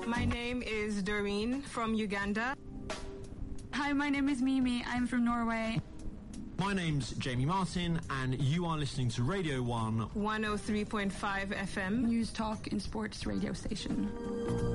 My name is Doreen from Uganda. Hi, my name is Mimi. I'm from Norway. My name's Jamie Martin, and you are listening to Radio 1 103.5 FM. News, talk and sports radio station.